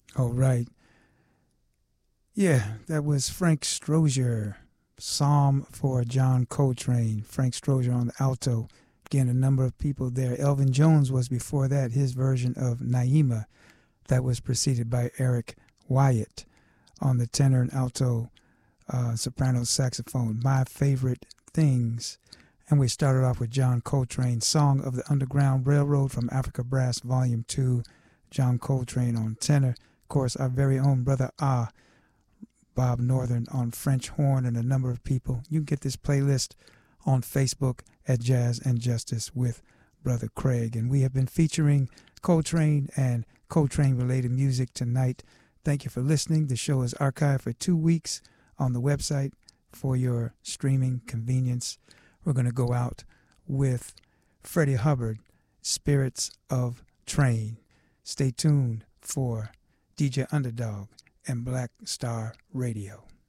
All right. Yeah, that was Frank Strozier, Psalm for John Coltrane. Frank Strozier on the alto. Again, a number of people there. Elvin Jones was before that, his version of Naima. That was preceded by Eric Wyatt on the tenor and alto, soprano saxophone. My Favorite Things. And we started off with John Coltrane, Song of the Underground Railroad from Africa Brass Volume 2. John Coltrane on tenor. Of course, our very own brother Bob Northern on French horn, and a number of people. You can get this playlist on Facebook at Jazz and Justice with Brother Craig. And we have been featuring Coltrane and Coltrane-related music tonight. Thank you for listening. The show is archived for 2 weeks on the website for your streaming convenience. We're going to go out with Freddie Hubbard, Spirits of Train. Stay tuned for DJ Underdog and Black Star Radio.